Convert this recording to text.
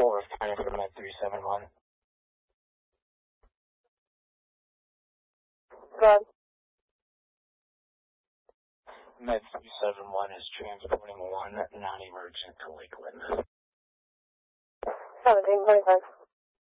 4 returning for Med 371. Good. Med 371 is transporting 1 non-emergent to Lakeland. 1725.